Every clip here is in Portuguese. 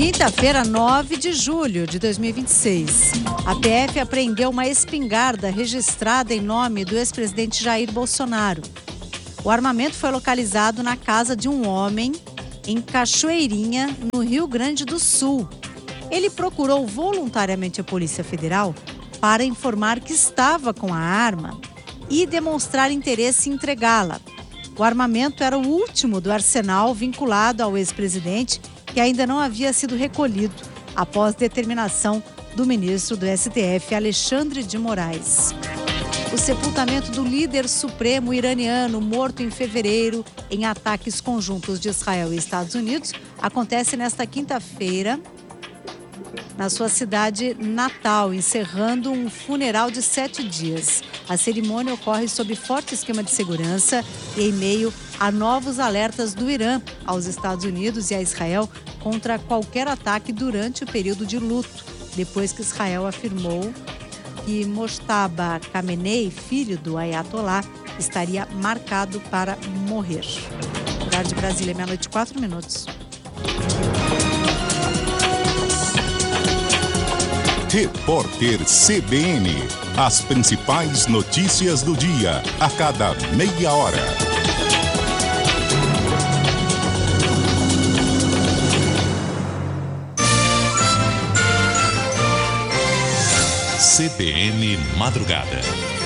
Quinta-feira, 9 de julho de 2026. A PF apreendeu uma espingarda registrada em nome do ex-presidente Jair Bolsonaro. O armamento foi localizado na casa de um homem em Cachoeirinha, no Rio Grande do Sul. Ele procurou voluntariamente a Polícia Federal para informar que estava com a arma e demonstrar interesse em entregá-la. O armamento era o último do arsenal vinculado ao ex-presidente, que ainda não havia sido recolhido após determinação do ministro do STF, Alexandre de Moraes. O sepultamento do líder supremo iraniano, morto em fevereiro em ataques conjuntos de Israel e Estados Unidos, acontece nesta quinta-feira na sua cidade natal, encerrando um funeral de 7 dias. A cerimônia ocorre sob forte esquema de segurança e em meio a novos alertas do Irã aos Estados Unidos e a Israel contra qualquer ataque durante o período de luto, depois que Israel afirmou que Mojtaba Khamenei, filho do Ayatollah, estaria marcado para morrer. Horário de Brasília, 00:04. Repórter CBN. As principais notícias do dia, a cada meia hora. CBN Madrugada.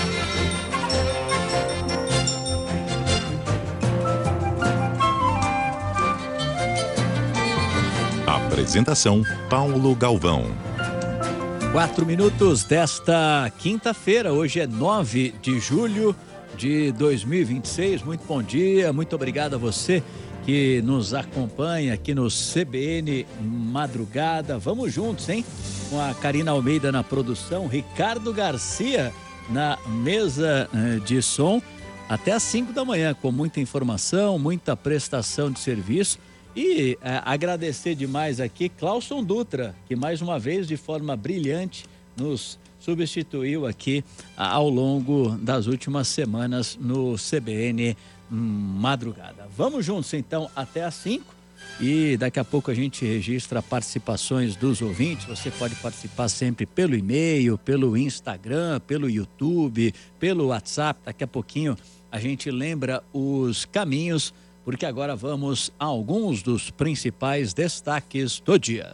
Apresentação: Paulo Galvão. 4 minutos desta quinta-feira, hoje é 9 de julho de 2026. Muito bom dia, muito obrigado a você que nos acompanha aqui no CBN Madrugada. Vamos juntos, hein? Com a Karina Almeida na produção, Ricardo Garcia na mesa de som, até às 5 da manhã, com muita informação, muita prestação de serviço. E agradecer demais aqui Clauson Dutra, que mais uma vez, de forma brilhante, nos substituiu aqui ao longo das últimas semanas no CBN Madrugada. Vamos juntos então até às 5 e daqui a pouco a gente registra participações dos ouvintes. Você pode participar sempre pelo e-mail, pelo Instagram, pelo YouTube, pelo WhatsApp. Daqui a pouquinho a gente lembra os caminhos, porque agora vamos a alguns dos principais destaques do dia.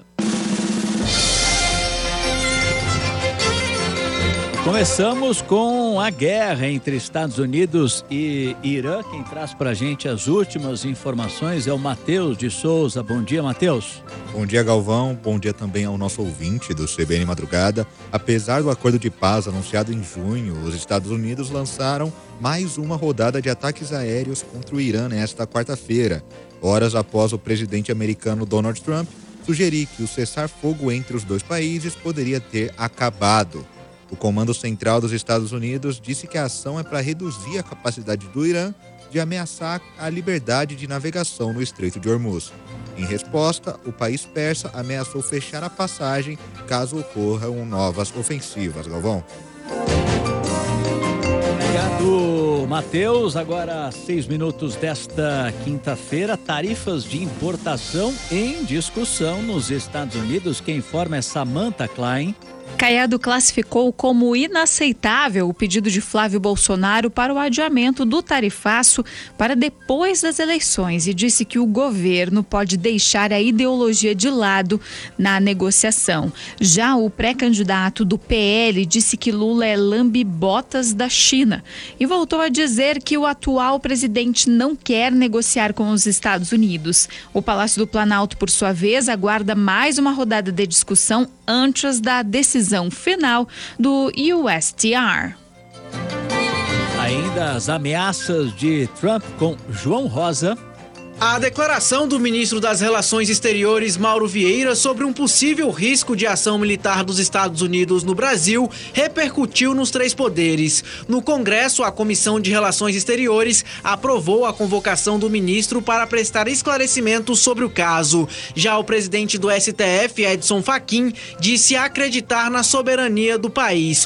Começamos com a guerra entre Estados Unidos e Irã. Quem traz pra gente as últimas informações é o Matheus de Souza. Bom dia, Matheus. Bom dia, Galvão. Bom dia também ao nosso ouvinte do CBN Madrugada. Apesar do acordo de paz anunciado em junho, os Estados Unidos lançaram mais uma rodada de ataques aéreos contra o Irã nesta quarta-feira, horas após o presidente americano Donald Trump sugerir que o cessar-fogo entre os dois países poderia ter acabado. O Comando Central dos Estados Unidos disse que a ação é para reduzir a capacidade do Irã de ameaçar a liberdade de navegação no Estreito de Hormuz. Em resposta, o país persa ameaçou fechar a passagem caso ocorram novas ofensivas. Galvão. Obrigado, Matheus. Agora, 6 minutos desta quinta-feira, tarifas de importação em discussão nos Estados Unidos. Quem informa é Samantha Klein. Caiado classificou como inaceitável o pedido de Flávio Bolsonaro para o adiamento do tarifaço para depois das eleições e disse que o governo pode deixar a ideologia de lado na negociação. Já o pré-candidato do PL disse que Lula é lambe-botas da China e voltou a dizer que o atual presidente não quer negociar com os Estados Unidos. O Palácio do Planalto, por sua vez, aguarda mais uma rodada de discussão antes da decisão final do USTR. Ainda as ameaças de Trump com João Rosa. A declaração do ministro das Relações Exteriores, Mauro Vieira, sobre um possível risco de ação militar dos Estados Unidos no Brasil repercutiu nos três poderes. No Congresso, a Comissão de Relações Exteriores aprovou a convocação do ministro para prestar esclarecimentos sobre o caso. Já o presidente do STF, Edson Fachin, disse acreditar na soberania do país.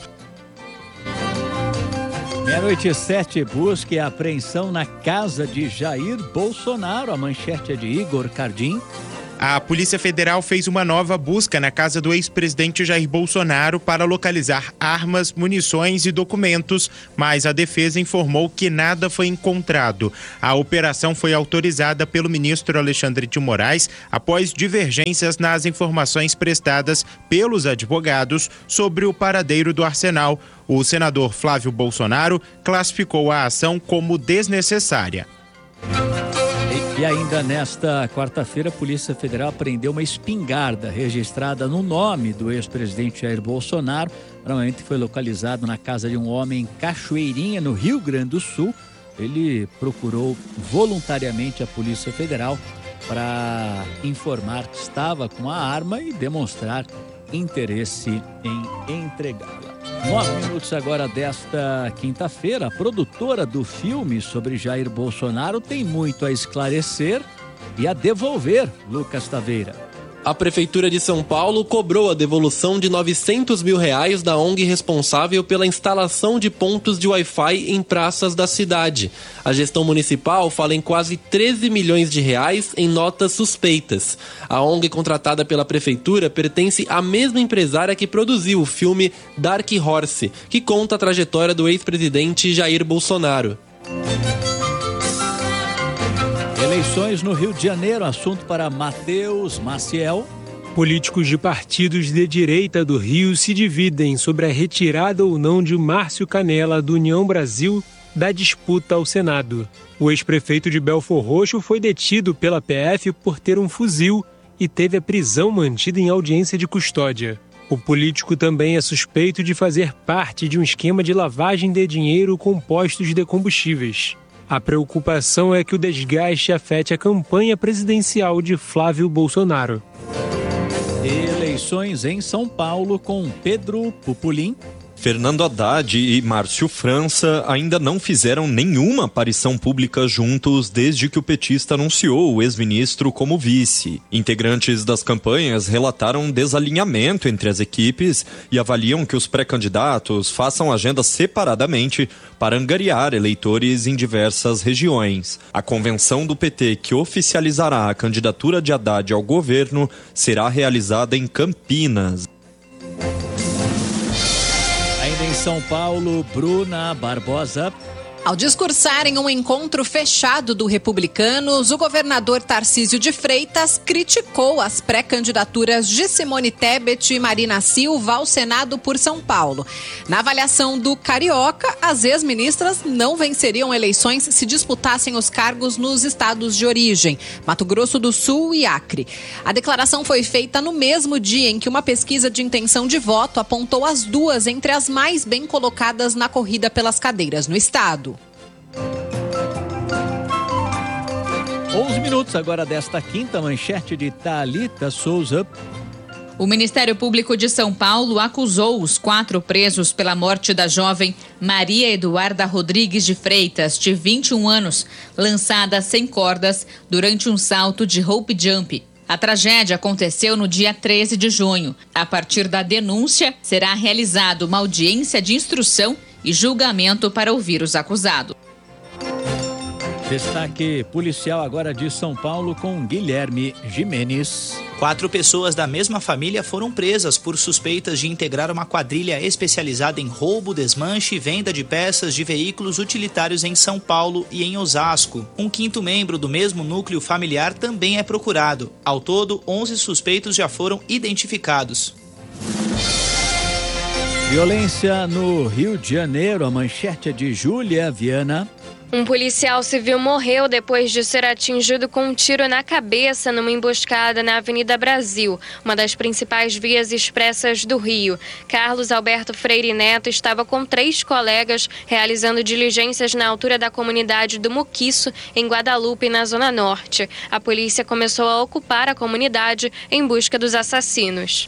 00:07, busca e apreensão na casa de Jair Bolsonaro. A manchete é de Igor Cardim. A Polícia Federal fez uma nova busca na casa do ex-presidente Jair Bolsonaro para localizar armas, munições e documentos, mas a defesa informou que nada foi encontrado. A operação foi autorizada pelo ministro Alexandre de Moraes após divergências nas informações prestadas pelos advogados sobre o paradeiro do arsenal. O senador Flávio Bolsonaro classificou a ação como desnecessária. E ainda nesta quarta-feira, a Polícia Federal apreendeu uma espingarda registrada no nome do ex-presidente Jair Bolsonaro. Normalmente foi localizado na casa de um homem em Cachoeirinha, no Rio Grande do Sul. Ele procurou voluntariamente a Polícia Federal para informar que estava com a arma e demonstrar interesse em entregá-la. 9 minutos agora desta quinta-feira. A produtora do filme sobre Jair Bolsonaro tem muito a esclarecer e a devolver, Lucas Taveira. A Prefeitura de São Paulo cobrou a devolução de R$900 mil da ONG responsável pela instalação de pontos de Wi-Fi em praças da cidade. A gestão municipal fala em quase R$13 milhões em notas suspeitas. A ONG contratada pela Prefeitura pertence à mesma empresária que produziu o filme Dark Horse, que conta a trajetória do ex-presidente Jair Bolsonaro. Eleições no Rio de Janeiro, assunto para Matheus Maciel. Políticos de partidos de direita do Rio se dividem sobre a retirada ou não de Márcio Canela do União Brasil da disputa ao Senado. O ex-prefeito de Belfor Roxo foi detido pela PF por ter um fuzil e teve a prisão mantida em audiência de custódia. O político também é suspeito de fazer parte de um esquema de lavagem de dinheiro com postos de combustíveis. A preocupação é que o desgaste afete a campanha presidencial de Flávio Bolsonaro. Eleições em São Paulo com Pedro Pupulim. Fernando Haddad e Márcio França ainda não fizeram nenhuma aparição pública juntos desde que o petista anunciou o ex-ministro como vice. Integrantes das campanhas relataram desalinhamento entre as equipes e avaliam que os pré-candidatos façam agendas separadamente para angariar eleitores em diversas regiões. A convenção do PT que oficializará a candidatura de Haddad ao governo será realizada em Campinas. Em São Paulo, Bruna Barbosa. Ao discursar em um encontro fechado do Republicanos, o governador Tarcísio de Freitas criticou as pré-candidaturas de Simone Tebet e Marina Silva ao Senado por São Paulo. Na avaliação do Carioca, as ex-ministras não venceriam eleições se disputassem os cargos nos estados de origem, Mato Grosso do Sul e Acre. A declaração foi feita no mesmo dia em que uma pesquisa de intenção de voto apontou as duas entre as mais bem colocadas na corrida pelas cadeiras no estado. 11 minutos agora desta quinta, manchete de Thalita Souza. O Ministério Público de São Paulo acusou os 4 presos pela morte da jovem Maria Eduarda Rodrigues de Freitas, de 21 anos, lançada sem cordas durante um salto de rope jump. A tragédia aconteceu no dia 13 de junho. A partir da denúncia, será realizada uma audiência de instrução e julgamento para ouvir os acusados. Destaque policial agora de São Paulo com Guilherme Jimenez. 4 pessoas da mesma família foram presas por suspeitas de integrar uma quadrilha especializada em roubo, desmanche e venda de peças de veículos utilitários em São Paulo e em Osasco. Um 5º membro do mesmo núcleo familiar também é procurado. Ao todo, 11 suspeitos já foram identificados. Violência no Rio de Janeiro, a manchete é de Júlia Viana. Um policial civil morreu depois de ser atingido com um tiro na cabeça numa emboscada na Avenida Brasil, uma das principais vias expressas do Rio. Carlos Alberto Freire Neto estava com 3 colegas realizando diligências na altura da comunidade do Muquiço, em Guadalupe, na Zona Norte. A polícia começou a ocupar a comunidade em busca dos assassinos.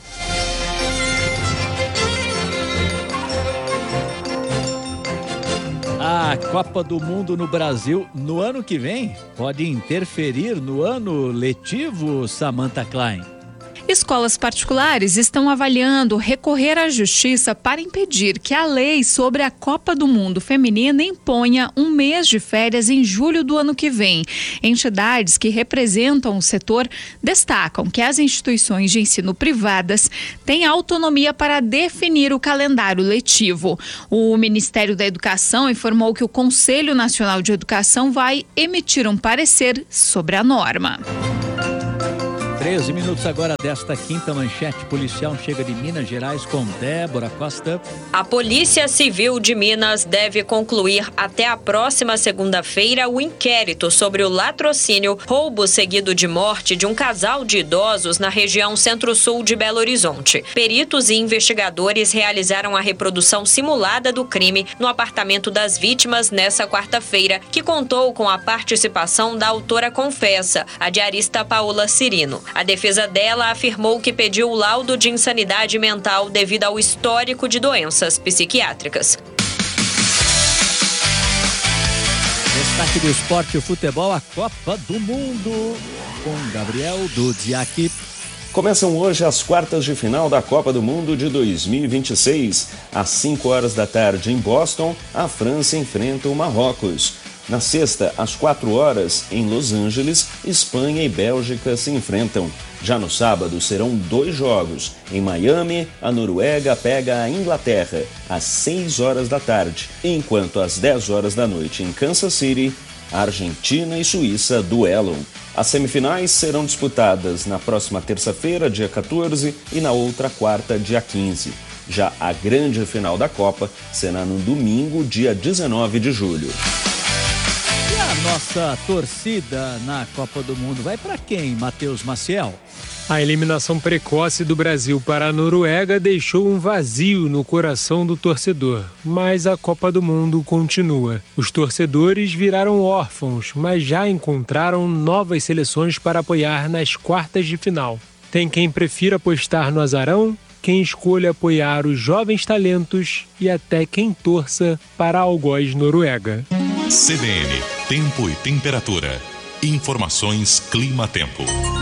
A Copa do Mundo no Brasil no ano que vem pode interferir no ano letivo, Samantha Klein. Escolas particulares estão avaliando recorrer à justiça para impedir que a lei sobre a Copa do Mundo Feminina imponha um mês de férias em julho do ano que vem. Entidades que representam o setor destacam que as instituições de ensino privadas têm autonomia para definir o calendário letivo. O Ministério da Educação informou que o Conselho Nacional de Educação vai emitir um parecer sobre a norma. 13 minutos agora desta quinta manchete policial chega de Minas Gerais com Débora Costa. A Polícia Civil de Minas deve concluir até a próxima segunda-feira o inquérito sobre o latrocínio, roubo seguido de morte de um casal de idosos na região centro-sul de Belo Horizonte. Peritos e investigadores realizaram a reprodução simulada do crime no apartamento das vítimas nessa quarta-feira, que contou com a participação da autora confessa, a diarista Paola Cirino. A defesa dela afirmou que pediu o laudo de insanidade mental devido ao histórico de doenças psiquiátricas. Destaque do esporte e o futebol, a Copa do Mundo, com Gabriel Dudziak. Começam hoje as quartas de final da Copa do Mundo de 2026. Às 5 horas da tarde em Boston, a França enfrenta o Marrocos. Na sexta, às 4 horas, em Los Angeles, Espanha e Bélgica se enfrentam. Já no sábado, serão 2 jogos. Em Miami, a Noruega pega a Inglaterra, às 6 horas da tarde, enquanto às 10 horas da noite, em Kansas City, a Argentina e Suíça duelam. As semifinais serão disputadas na próxima terça-feira, dia 14, e na outra quarta, dia 15. Já a grande final da Copa será no domingo, dia 19 de julho. E a nossa torcida na Copa do Mundo vai para quem, Matheus Maciel? A eliminação precoce do Brasil para a Noruega deixou um vazio no coração do torcedor, mas a Copa do Mundo continua. Os torcedores viraram órfãos, mas já encontraram novas seleções para apoiar nas quartas de final. Tem quem prefira apostar no azarão, quem escolha apoiar os jovens talentos e até quem torça para a algoz Noruega. CBN, tempo e temperatura. Informações Clima-Tempo.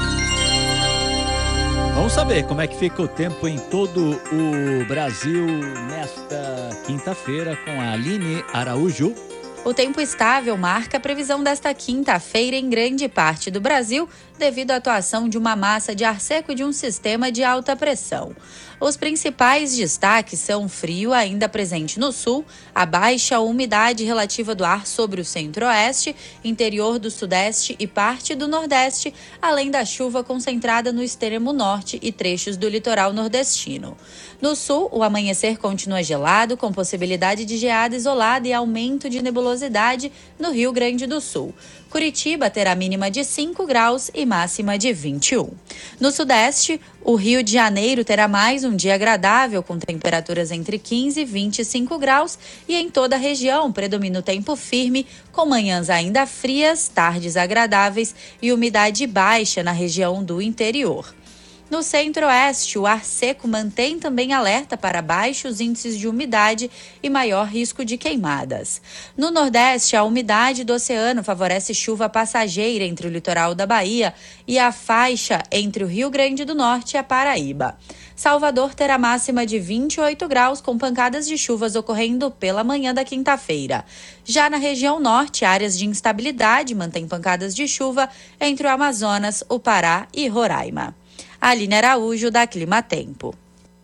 Vamos saber como é que fica o tempo em todo o Brasil nesta quinta-feira com a Aline Araújo. O tempo estável marca a previsão desta quinta-feira em grande parte do Brasil, devido à atuação de uma massa de ar seco e de um sistema de alta pressão. Os principais destaques são frio ainda presente no sul, a baixa umidade relativa do ar sobre o centro-oeste, interior do sudeste e parte do nordeste, além da chuva concentrada no extremo norte e trechos do litoral nordestino. No sul, o amanhecer continua gelado, com possibilidade de geada isolada e aumento de nebulosidade no Rio Grande do Sul. Curitiba terá mínima de 5 graus e máxima de 21. No sudeste, o Rio de Janeiro terá mais um dia agradável, com temperaturas entre 15 e 25 graus, e em toda a região predomina o tempo firme, com manhãs ainda frias, tardes agradáveis e umidade baixa na região do interior. No centro-oeste, o ar seco mantém também alerta para baixos índices de umidade e maior risco de queimadas. No nordeste, a umidade do oceano favorece chuva passageira entre o litoral da Bahia e a faixa entre o Rio Grande do Norte e a Paraíba. Salvador terá máxima de 28 graus, com pancadas de chuvas ocorrendo pela manhã da quinta-feira. Já na região norte, áreas de instabilidade mantêm pancadas de chuva entre o Amazonas, o Pará e Roraima. Aline Araújo, da Clima-Tempo.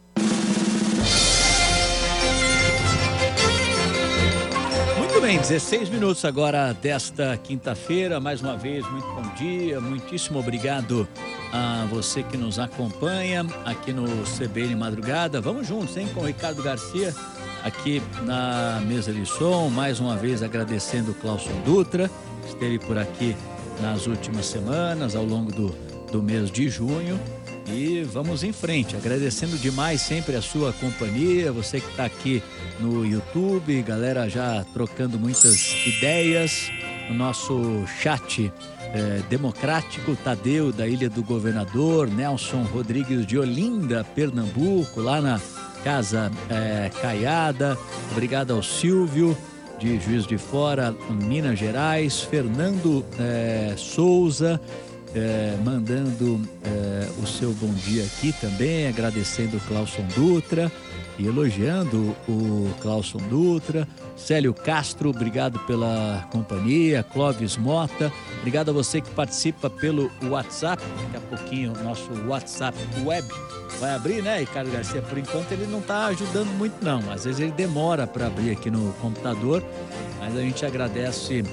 Muito bem, 16 minutos agora desta quinta-feira. Mais uma vez, muito bom dia, muitíssimo obrigado a você que nos acompanha aqui no CBN Madrugada. Vamos juntos, hein, com o Ricardo Garcia aqui na mesa de som. Mais uma vez agradecendo o Cláudio Dutra, que esteve por aqui nas últimas semanas, ao longo do mês de junho. E vamos em frente, agradecendo demais sempre a sua companhia, você que está aqui no YouTube, galera já trocando muitas ideias no nosso chat democrático, Tadeu da Ilha do Governador, Nelson Rodrigues de Olinda, Pernambuco, lá na Casa Caiada, obrigado ao Silvio de Juiz de Fora, Minas Gerais, Fernando Souza, mandando o seu bom dia aqui também, agradecendo o Clauson Dutra e elogiando o Clauson Dutra. Célio Castro, obrigado pela companhia. Clóvis Mota, obrigado a você que participa pelo WhatsApp. Daqui a pouquinho o nosso WhatsApp web vai abrir, né, Ricardo Garcia? Por enquanto ele não está ajudando muito não, às vezes ele demora para abrir aqui no computador, mas a gente agradece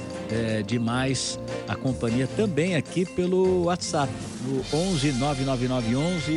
demais a companhia também aqui pelo WhatsApp, no 11 99911